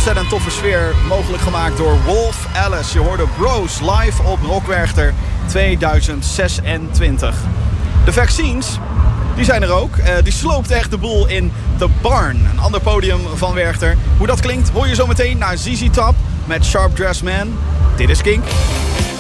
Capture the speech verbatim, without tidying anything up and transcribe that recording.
ontzettend toffe sfeer mogelijk gemaakt door Wolf Alice. Je hoorde Bros live op Rock Werchter tweeduizend zesentwintig. De Vaccines, die zijn er ook. Uh, die sloopt echt de boel in The Barn. Een ander podium van Werchter. Hoe dat klinkt hoor je zo meteen naar Z Z Top met Sharp Dressed Man. Dit is Kink.